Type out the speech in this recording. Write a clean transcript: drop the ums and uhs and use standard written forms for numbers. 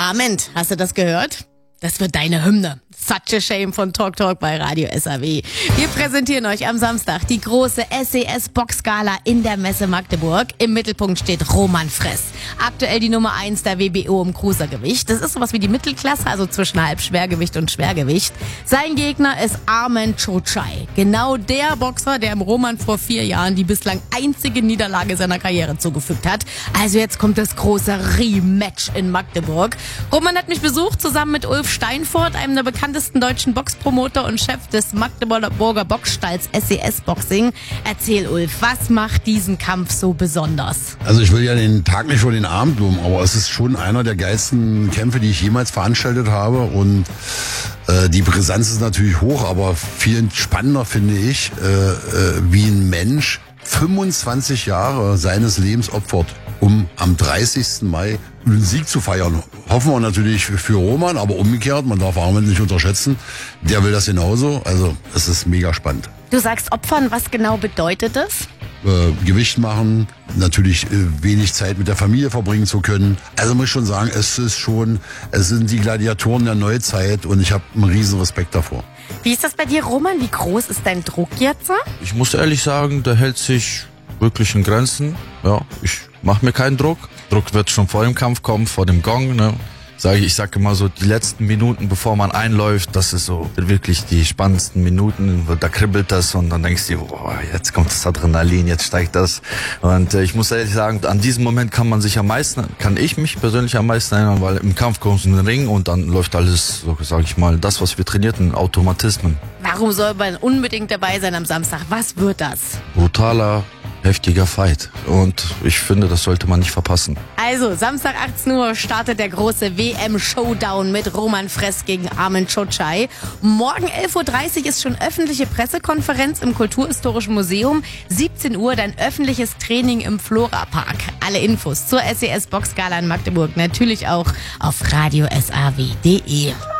Arment, hast du das gehört? Das wird deine Hymne. Such a Shame von Talk Talk bei Radio SAW. Wir präsentieren euch am Samstag die große SES-Boxgala in der Messe Magdeburg. Im Mittelpunkt steht Roman Fress. Aktuell die Nummer 1 der WBO im Cruisergewicht. Das ist sowas wie die Mittelklasse, also zwischen Halbschwergewicht und Schwergewicht. Sein Gegner ist Armen Chochai. Genau der Boxer, der im Roman vor 4 Jahren die bislang einzige Niederlage seiner Karriere zugefügt hat. Also jetzt kommt das große Rematch in Magdeburg. Roman hat mich besucht, zusammen mit Ulf Steinfurt, einem der bekanntesten deutschen Boxpromoter und Chef des Magdeburger Boxstalls SES Boxing. Erzähl, Ulf, was macht diesen Kampf so besonders? Also ich will ja den Tag nicht vor den Abend loben, aber es ist schon einer der geilsten Kämpfe, die ich jemals veranstaltet habe. Und die Brisanz ist natürlich hoch, aber viel spannender finde ich, wie ein Mensch 25 Jahre seines Lebens opfert, um am 30. Mai einen Sieg zu feiern. Hoffen wir natürlich für Roman, aber umgekehrt, man darf Armen nicht unterschätzen, der will das genauso. Also es ist mega spannend. Du sagst Opfern, was genau bedeutet das? Gewicht machen, natürlich wenig Zeit mit der Familie verbringen zu können. Also muss ich schon sagen, es sind die Gladiatoren der Neuzeit und ich habe einen riesen Respekt davor. Wie ist das bei dir, Roman? Wie groß ist dein Druck jetzt? Ich muss ehrlich sagen, der hält sich wirklich in Grenzen. Ja, ich mache mir keinen Druck. Druck wird schon vor dem Kampf kommen, vor dem Gong. Ne? Ich sage immer so, die letzten Minuten, bevor man einläuft, das ist so wirklich die spannendsten Minuten. Da kribbelt das und dann denkst du, boah, jetzt kommt das Adrenalin, jetzt steigt das. Und ich muss ehrlich sagen, an diesem Moment kann ich mich persönlich am meisten erinnern, weil im Kampf kommt ein Ring und dann läuft alles, so sage ich mal, das, was wir trainierten, Automatismen. Warum soll man unbedingt dabei sein am Samstag? Was wird das? Brutaler, heftiger Fight. Und ich finde, das sollte man nicht verpassen. Also, Samstag 18 Uhr startet der große WM-Showdown mit Roman Fress gegen Armen Chochai. Morgen 11.30 Uhr ist schon öffentliche Pressekonferenz im Kulturhistorischen Museum. 17 Uhr dann öffentliches Training im Flora-Park. Alle Infos zur SES Boxgala in Magdeburg natürlich auch auf radiosaw.de.